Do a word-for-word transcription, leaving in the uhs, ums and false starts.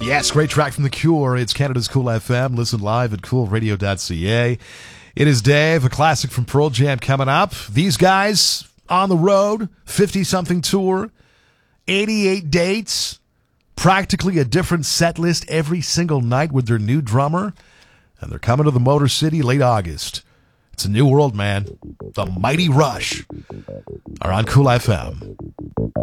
Yes, great track from The Cure. It's Canada's Cool F M. Listen live at cool radio dot c a. It is Dave, a classic from Pearl Jam coming up. These guys on the road, fifty-something tour, eighty-eight dates, practically a different set list every single night with their new drummer. And they're coming to the Motor City late August. It's a new world, man. The Mighty Rush are on Cool F M.